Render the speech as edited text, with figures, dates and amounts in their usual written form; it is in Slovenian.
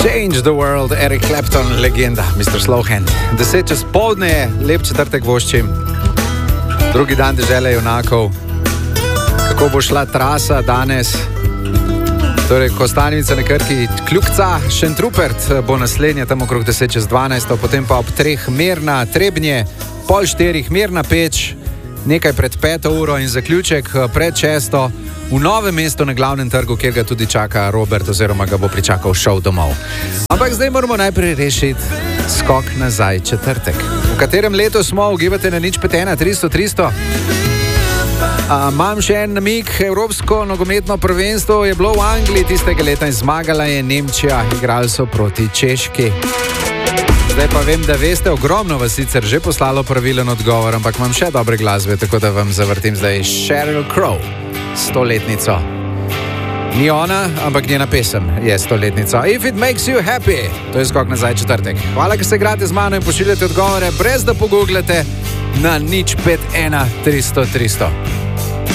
Change the world, Eric Clapton, legenda, Mr. Slowhand. 10 čez poldne je, lep četrtek voščim. Drugi dan dežele junakov. Kako bo šla trasa danes? Torej, Kostanjevica na Krki, Kljukca, Šentrupert bo naslednja tam okrog 10 čez 12, potem pa ob 3 Mirna, Trebnje, pol 4 Mirna Peč, nekaj pred 5 uro in zaključek pred 6 v Novem mestu na glavnem trgu, kjer ga tudi čaka Robert oziroma ga bo pričakal šov domov. Ampak zdaj moramo najprej rešiti skok nazaj četrtek. V katerem letu smo, ugibate na 051 300 300? Imam še en namig, Evropsko nogometno prvenstvo je bilo v Angliji tistega leta in zmagala je Nemčija, igrali so proti Češki. Zdaj pa vem, da veste, ogromno vas sicer že poslalo pravilen odgovor, ampak imam še dobre glasbe, tako da vam zavrtim zdaj Sheryl Crow, 100-letnico. Ni ona, ampak njena pesem je 100-letnica. If it makes you happy, to je skok nazaj četrtek. Hvala, ker se igrate z mano in pošiljate odgovore, brez da pogooglate na 051 300 300.